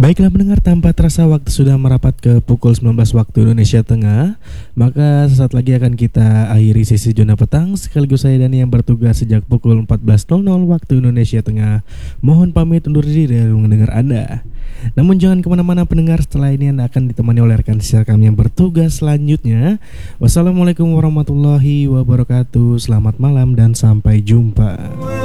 Baiklah pendengar, tanpa terasa waktu sudah merapat ke pukul 19 waktu Indonesia Tengah. Maka sesaat lagi akan kita akhiri sesi Zona Petang. Sekaligus saya Dani yang bertugas sejak pukul 14.00 waktu Indonesia Tengah mohon pamit undur diri dari mendengar Anda. Namun jangan kemana-mana pendengar, setelah ini Anda akan ditemani oleh rekan siar kami yang bertugas selanjutnya. Wassalamualaikum warahmatullahi wabarakatuh. Selamat malam dan sampai jumpa.